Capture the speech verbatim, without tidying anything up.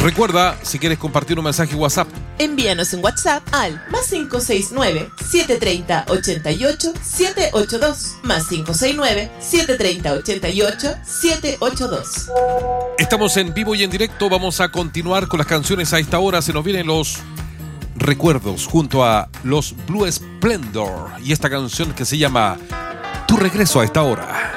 Recuerda, si quieres compartir un mensaje WhatsApp, envíanos un WhatsApp al más cinco seis nueve, siete tres cero, ocho ocho, siete ocho dos, más cinco seis nueve, siete tres cero, ocho ocho, siete ocho dos. Estamos en vivo y en directo. Vamos a continuar con las canciones a esta hora. Se nos vienen los recuerdos junto a los Blue Splendor y esta canción que se llama Tu regreso a esta hora.